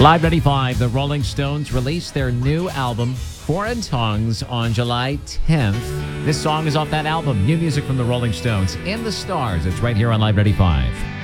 Live 95, the Rolling Stones released their new album, Foreign Tongues, on July 10th. This song is off that album. New music from the Rolling Stones. In the Stars. It's right here on Live 95.